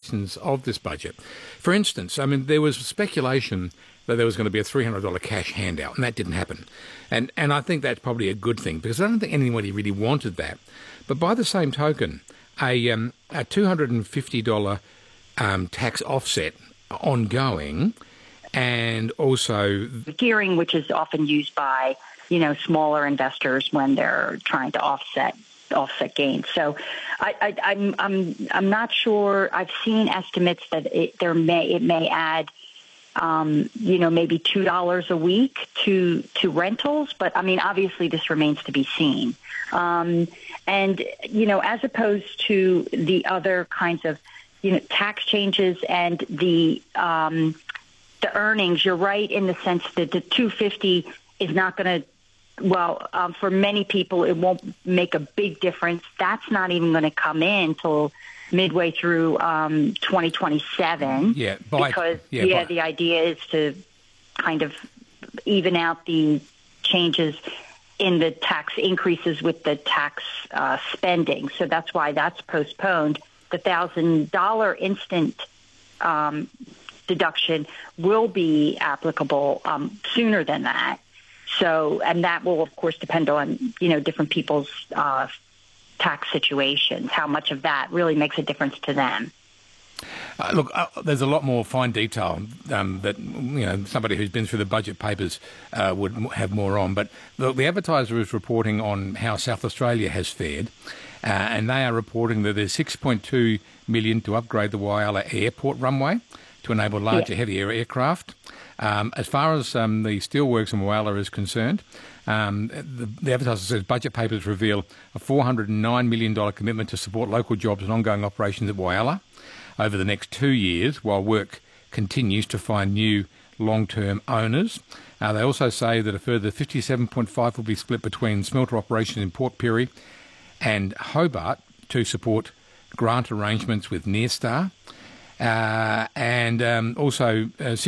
implications of this budget. For instance, I mean, there was speculation that there was going to be a $300 cash handout, and that didn't happen. And I think that's probably a good thing, because I don't think anybody really wanted that. But by the same token, a $250 tax offset ongoing, and also gearing, which is often used by smaller investors when they're trying to offset gains. So I'm not sure. I've seen estimates that it may add maybe $2 a week to rentals, but I mean obviously this remains to be seen. And as opposed to the other kinds of tax changes and the earnings, you're right in the sense that the 250 is not going to. Well, for many people, it won't make a big difference. That's not even going to come in until midway through 2027. Yeah, because the idea is to kind of even out the changes in the tax increases with the tax spending. So that's why that's postponed. The $1,000 instant deduction will be applicable sooner than that. So, and that will, of course, depend on, different people's tax situations, how much of that really makes a difference to them. Look, there's a lot more fine detail that, somebody who's been through the budget papers would have more on. But the Advertiser is reporting on how South Australia has fared, and they are reporting that there's $6.2 million to upgrade the Whyalla Airport runway to enable larger, heavier aircraft. As far as the steelworks in Whyalla is concerned, the Advertiser says budget papers reveal a $409 million commitment to support local jobs and ongoing operations at Whyalla over the next 2 years while work continues to find new long-term owners. They also say that a further 57.5 will be split between smelter operations in Port Pirie and Hobart to support grant arrangements with Nearstar. And also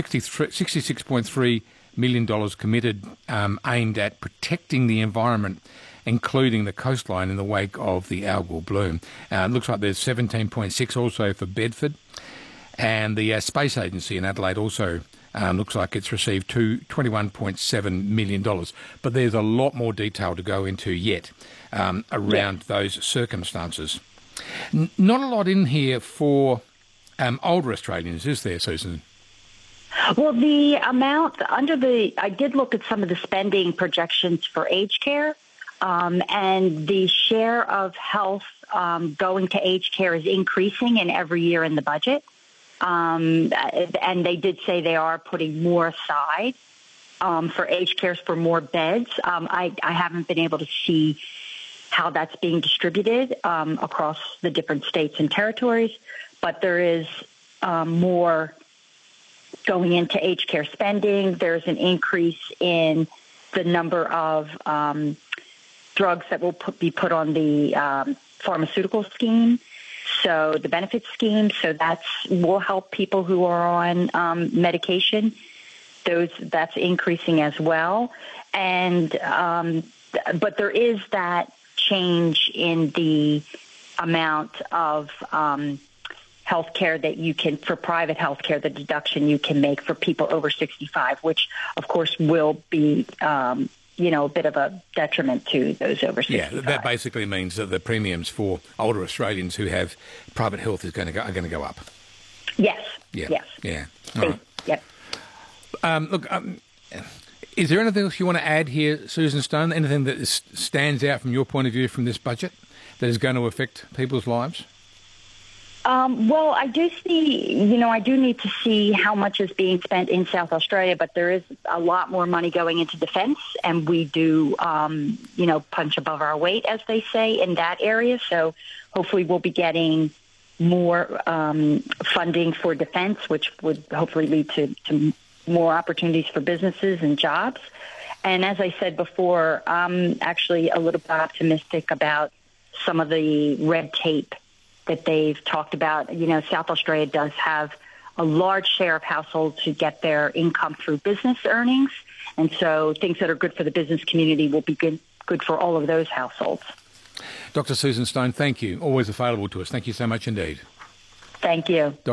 $66.3 million committed aimed at protecting the environment, including the coastline in the wake of the algal bloom. It looks like there's 17.6 also for Bedford. And the Space Agency in Adelaide also looks like it's received $21.7 million. But there's a lot more detail to go into yet around those circumstances. Not a lot in here for older Australians, is there, Susan? Well, the amount I did look at some of the spending projections for aged care, and the share of health going to aged care is increasing in every year in the budget. And they did say they are putting more aside for aged care for more beds. I haven't been able to see how that's being distributed across the different states and territories, but there is more going into aged care spending. There's an increase in the number of drugs that will be put on the pharmaceutical scheme, so the benefits scheme. So will help people who are on medication. That's increasing as well, and but there is that change in the amount of health care that you can, for private health care, the deduction you can make for people over 65, which, of course, will be, a bit of a detriment to those over 65. Yeah, that basically means that the premiums for older Australians who have private health are going to go up. Yes. Yeah. Yes. Yeah. All right. Yep. Look, is there anything else you want to add here, Susan Stone? Anything that stands out from your point of view from this budget that is going to affect people's lives? Well, I do see, I do need to see how much is being spent in South Australia, but there is a lot more money going into defense, and we do, punch above our weight, as they say, in that area. So hopefully we'll be getting more funding for defense, which would hopefully lead to more opportunities for businesses and jobs. And as I said before, I'm actually a little bit optimistic about some of the red tape that they've talked about. South Australia does have a large share of households who get their income through business earnings. And so things that are good for the business community will be good for all of those households. Dr. Susan Stone, thank you. Always available to us. Thank you so much indeed. Thank you.